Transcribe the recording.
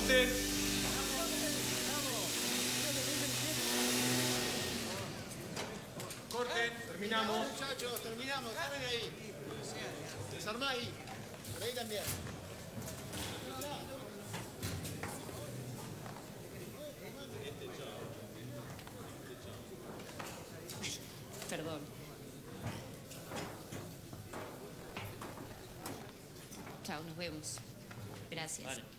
Corten. Corten, terminamos. Muchachos, terminamos, saben ahí. Desarmá ahí. Por ahí también. Perdón. Chao, nos vemos. Gracias. Vale.